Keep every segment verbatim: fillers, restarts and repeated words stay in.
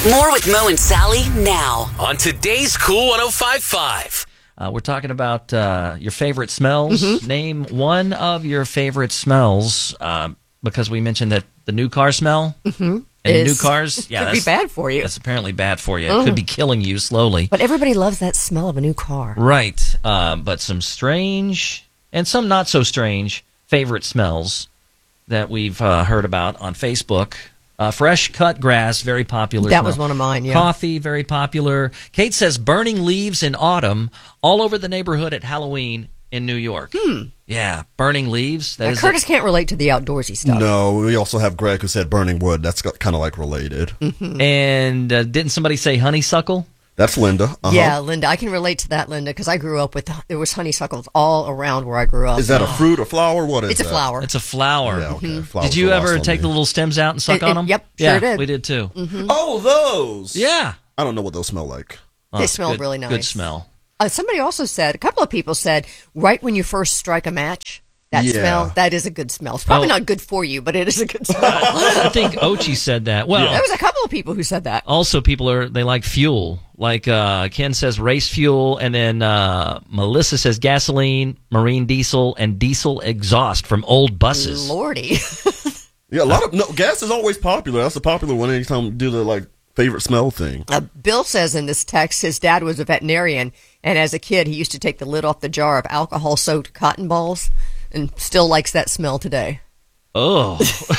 More with Mo and Sally now on today's Cool one oh five point five. Uh, we're talking about uh, your favorite smells. Mm-hmm. Name one of your favorite smells, uh, because we mentioned that the new car smell. Mm-hmm. And new cars, yeah, could be bad for you. That's apparently bad for you. Mm. It could be killing you slowly. But everybody loves that smell of a new car. Right. Uh, but some strange and some not so strange favorite smells that we've uh, heard about on Facebook. Uh, fresh cut grass, very popular. That smell. was one of mine, yeah. Coffee, very popular. Kate says burning leaves in autumn all over the neighborhood at Halloween in New York. Hmm. Yeah, burning leaves. That now, is Curtis a- can't relate to the outdoorsy stuff. No, we also have Greg who said burning wood. That's kind of like related. Mm-hmm. And uh, didn't somebody say honeysuckle? That's Linda. Uh-huh. Yeah, Linda. I can relate to that, Linda, because I grew up with, there was honeysuckles all around where I grew up. Is that a fruit or flower? What is It's a that? flower. It's a flower. Yeah, okay. Mm-hmm. Flowers Did you are lost ever on take me. the little stems out and suck It- on it- them? yep, sure yeah, did. we did too. Mm-hmm. Oh, those. Yeah. I don't know what those smell like. They Oh, smell good- really nice. Good smell. Uh, somebody also said, a couple of people said, right when you first strike a match, that Yeah. smell, that is a good smell. It's probably Oh. not good for you, but it is a good smell. I think Ochi said that. Well, There was a couple of people who said that. also people are they like fuel. Like uh, Ken says race fuel, and then uh, Melissa says gasoline, marine diesel, and diesel exhaust from old buses. Lordy. Yeah, a lot of no gas is always popular. That's a popular one anytime we do the like favorite smell thing. Uh, Bill says in this text his dad was a veterinarian, and as a kid he used to take the lid off the jar of alcohol-soaked cotton balls and still likes that smell today. Oh,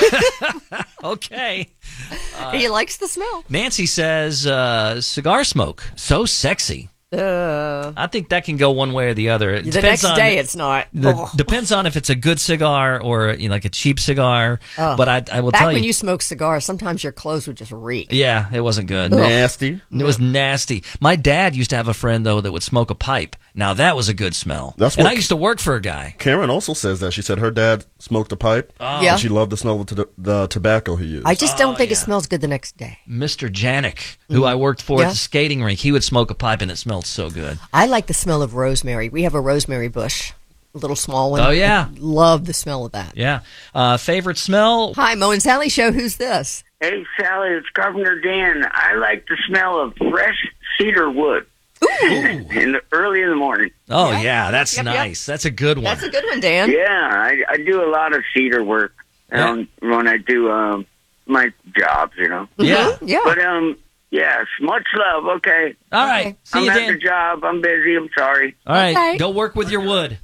okay. he likes the smell. Nancy says uh, cigar smoke, so sexy. Uh, I think that can go one way or the other. It the depends next on- day it's not. The, Oh. Depends on if it's a good cigar or you know, like a cheap cigar. Oh. But I, I will Back tell when you, you smoked cigars, sometimes your clothes would just reek. yeah, it wasn't good. Nasty. It was nasty. My dad used to have a friend though that would smoke a pipe. Now that was a good smell. That's and what- I used to work for a guy. Karen also says that. She said her dad smoked a pipe. Yeah. And she loved the smell of the, the tobacco he used. I just don't think it yeah. smells good the next day. Mister Janik, who I worked for Yeah. at the skating rink, he would smoke a pipe and it smelled so good. I like the smell of rosemary. We have a rosemary bush, a little small one. Oh, yeah. I love the smell of that. Yeah. Uh, favorite smell? Hi, Mo and Sally Show. Who's this? Hey, Sally, it's Governor Dan. I like the smell of fresh cedar wood in the early in the morning. Oh, Yeah. yeah, that's Yep, yep. nice. That's a good one. That's a good one, Dan. Yeah, I, I do a lot of cedar work um, when I do um, my jobs, you know. Yeah. Yeah. But um, yes, much love. Okay, All right. Okay. See I'm you, at Dan. the job. I'm busy. I'm sorry. All right. Okay. Go work with your wood.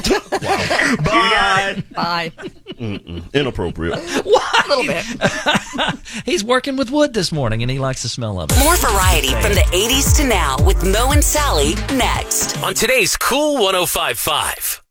Bye. Bye. Inappropriate. A little bit. He's working with wood this morning, and he likes the smell of it. More variety from the eighties to now with Mo and Sally next on today's Cool one oh five point five.